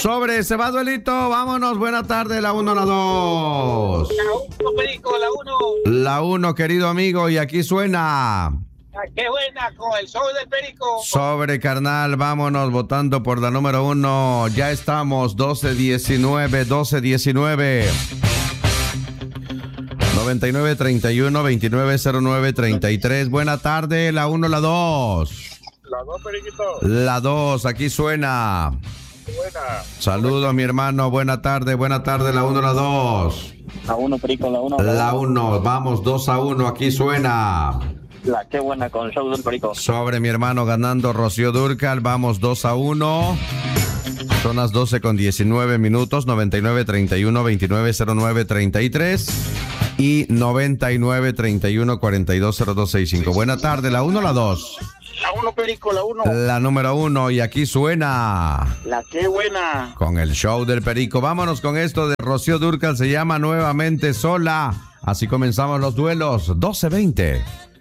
Sobre, se va duelito, vámonos, buena tarde, la 1, la 2. La 1, Perico, la 1. La 1, querido amigo, y aquí suena. Qué buena con el show del Perico. Sobre, carnal, vámonos votando por la número 1. Ya estamos, 12-19, 12-19. 99-31-2909-33. Buena tarde, la 1, la 2. La 2, Periquito. La 2, aquí suena. Buena. Saludos, mi hermano, buena tarde, la 1, la 2. La 1, Perico, la 1. La 1, vamos, 2-1, aquí suena. La qué buena con el show del Perico. Sobre, mi hermano, ganando Rocío Dúrcal, vamos 2-1. Son las 12:19 minutos, 99-31-2909-33 y 99-31-420265. Buena tarde, la 1 o la 2. La 1, Perico, la 1. La número 1, y aquí suena. La qué buena. Con el show del Perico. Vámonos con esto de Rocío Dúrcal, se llama Nuevamente Sola. Así comenzamos los duelos, 12-20.